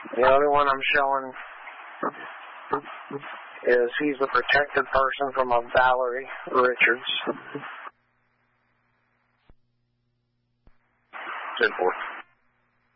The other one I'm showing is he's a protected person from a Valerie Richards. 10-4.